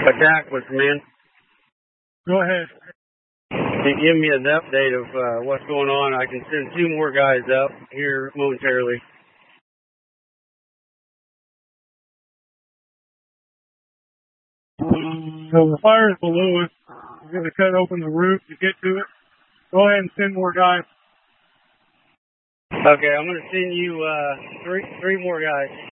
Attack was man. Go ahead. Can you give me an update of what's going on? I can send 2 more guys up here momentarily. So the fire is below us. We're going to cut open the roof to get to it. Go ahead and send more guys. Okay, I'm going to send you 3 more guys.